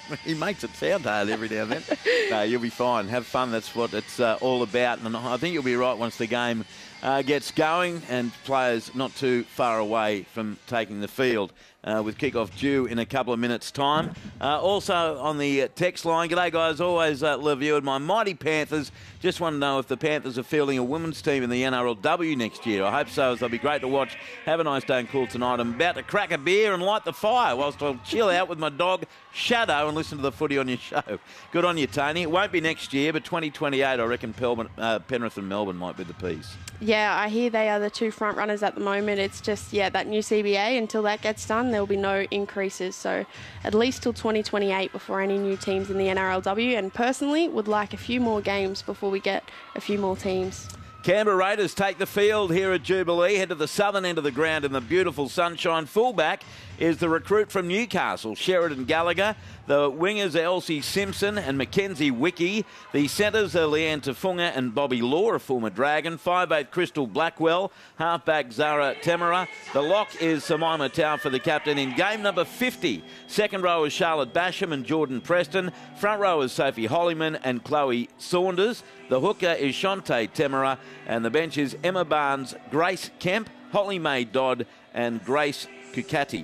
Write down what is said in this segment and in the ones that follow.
He makes it sound hard every now and then. No, you'll be fine. Have fun. That's what it's all about. And I think you'll be right once the game gets going and players not too far away from taking the field. With kick-off due in a couple of minutes' time. Also on the text line, g'day guys, always love you and my mighty Panthers. Just want to know if the Panthers are fielding a women's team in the NRLW next year. I hope so, as they'll be great to watch. Have a nice day and cool tonight. I'm about to crack a beer and light the fire whilst I'll chill out with my dog Shadow and listen to the footy on your show. Good on you, Tony. It won't be next year, but 2028, I reckon Penrith and Melbourne might be the piece. Yeah, I hear they are the two front runners at the moment. It's just, that new CBA, until that gets done, there will be no increases. So at least till 2028 before any new teams in the NRLW. And personally, would like a few more games before we get a few more teams. Canberra Raiders take the field here at Jubilee, head to the southern end of the ground in the beautiful sunshine. Fullback is the recruit from Newcastle, Sheridan Gallagher. The wingers are Elsie Simpson and Mackenzie Wickie. The centres are Leanne Tafunga and Bobby Law, a former Dragon. 5'8" Crystal Blackwell. Halfback Zara Temera. The lock is Samaima Tau for the captain in game number 50. Second row is Charlotte Basham and Jordan Preston. Front row is Sophie Hollyman and Chloe Saunders. The hooker is Shantae Temera. And the bench is Emma Barnes, Grace Kemp, Holly Mae Dodd and Grace Kukatai,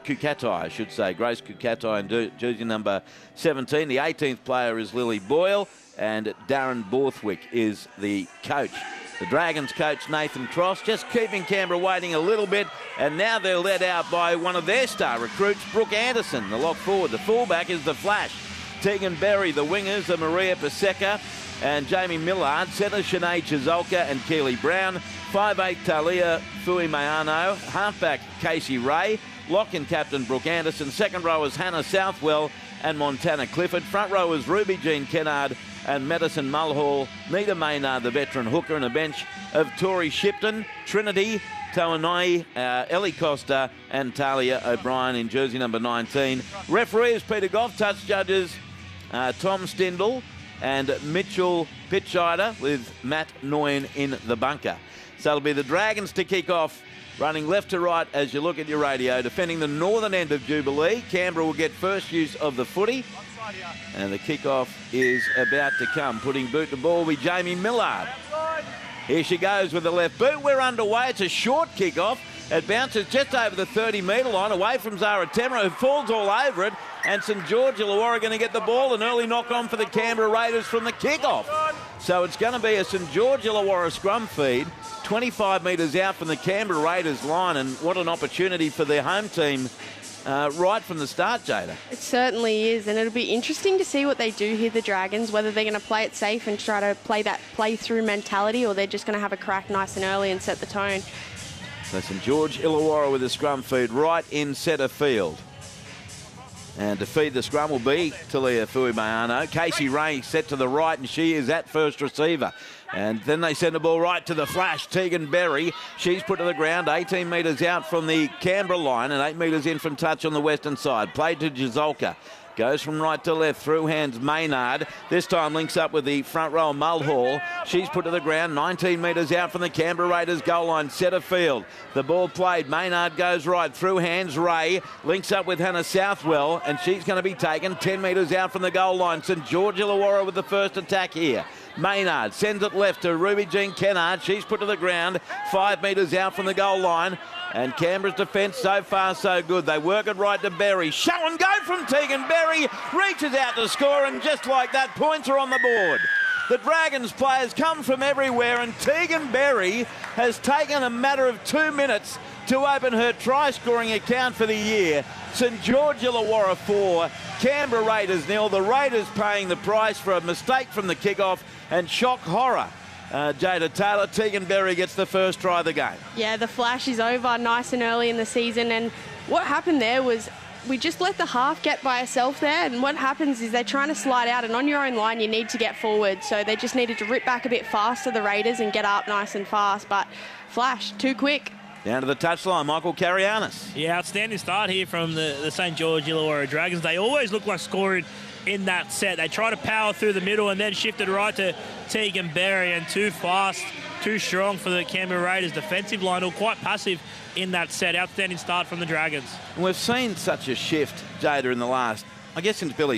I should say. Grace Kukatai in jersey number 17. The 18th player is Lily Boyle and Darren Borthwick is the coach. The Dragons coach Nathan Cross just keeping Canberra waiting a little bit, and now they're led out by one of their star recruits, Brooke Anderson, the lock forward. The fullback is the Flash. Tegan Berry. The wingers are Maria Paseka and Jamie Millard. Centre Sinead Chizolka and Keely Brown. 5'8" Talia Fuimayano. Halfback Casey Ray. Lock and captain Brooke Anderson. Second row is Hannah Southwell and Montana Clifford. Front row is Ruby Jean Kennard and Madison Mulhall. Nita Maynard, the veteran hooker, and a bench of Tori Shipton, Trinity Tawanai, Ellie Costa and Talia O'Brien in jersey number 19. Referee is Peter Goff. Touch judges Tom Stindle and Mitchell Pitscheider with Matt Noyen in the bunker. So it'll be the Dragons to kick off, running left to right as you look at your radio, defending the northern end of Jubilee. Canberra will get first use of the footy. And the kick-off is about to come. Putting boot to ball will be Jamie Millard. Here she goes with the left boot. We're underway. It's a short kick-off. It bounces just over the 30-metre line, away from Zara Temera, who falls all over it. And St George Illawarra are going to get the ball. An early knock-on for the Canberra Raiders from the kick-off. So it's going to be a St George Illawarra scrum feed, 25 metres out from the Canberra Raiders line. And what an opportunity for their home team right from the start, Jada. It certainly is, and it'll be interesting to see what they do here, the Dragons, whether they're going to play it safe and try to play that play-through mentality, or they're just going to have a crack nice and early and set the tone. So St George Illawarra with a scrum feed right in centre field. And to feed the scrum will be Talia Fuimayano. Casey Ray set to the right, and she is at first receiver. And then they send the ball right to the Flash, Tegan Berry. She's put to the ground 18 metres out from the Canberra line and 8 metres in from touch on the western side. Played to Jazolka. Goes from right to left, through hands Maynard. This time links up with the front row Mulhall. She's put to the ground 19 metres out from the Canberra Raiders goal line, centre field. The ball played, Maynard goes right, through hands Ray. Links up with Hannah Southwell, and she's going to be taken 10 metres out from the goal line. St George Illawarra with the first attack here. Maynard sends it left to Ruby Jean Kennard. She's put to the ground 5 metres out from the goal line. And Canberra's defence so far so good. They work it right to Berry. Show and go from Tegan Berry. Reaches out to score, and just like that, points are on the board. The Dragons players come from everywhere, and Tegan Berry has taken a matter of 2 minutes to open her try-scoring account for the year. St George Illawarra 4, Canberra Raiders 0. The Raiders paying the price for a mistake from the kick-off and shock horror. Jada Taylor, Tegan Berry gets the first try of the game. Yeah, the flash is over nice and early in the season, and what happened there was we just let the half get by herself there, and what happens is they're trying to slide out, and on your own line you need to get forward, so they just needed to rip back a bit faster, the Raiders, and get up nice and fast, but Flash, too quick. Down to the touchline, Michael Carianis. Yeah, outstanding start here from the St George Illawarra Dragons. They always look like scoring in that set. They try to power through the middle and then shifted right to Tegan Berry, and too fast, too strong for the Canberra Raiders defensive line, or quite passive in that set. Outstanding start from the Dragons. We've seen such a shift, Jada, in the last, I guess since Billy